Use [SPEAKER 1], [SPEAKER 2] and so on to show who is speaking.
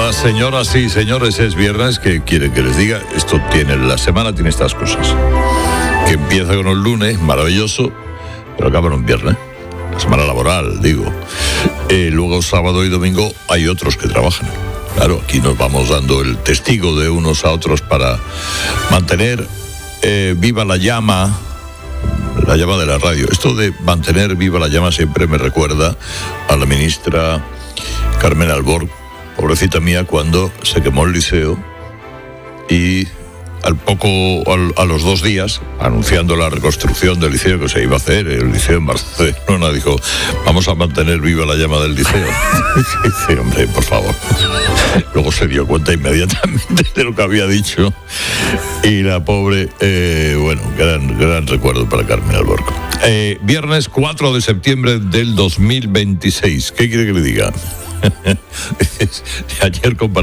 [SPEAKER 1] Hola, señoras y señores, es viernes. ¿Qué quieren que les diga? La semana tiene estas cosas. Que empieza con un lunes, maravilloso, pero acaba en un viernes. La semana laboral, digo. Luego sábado y domingo hay otros que trabajan. Claro, aquí nos vamos dando el testigo de unos a otros para mantener viva la llama de la radio. Esto de mantener viva la llama siempre me recuerda a la ministra Carmen Alborg, pobrecita mía, cuando se quemó el liceo y a los 2 días, anunciando la reconstrucción del liceo que se iba a hacer, el liceo en Barcelona, dijo: vamos a mantener viva la llama del liceo. Dice, hombre, por favor. Luego se dio cuenta inmediatamente de lo que había dicho y la pobre, gran recuerdo para Carmen Alborg. Viernes 4 de septiembre del 2026. ¿Qué quiere que le diga? Ayer compartí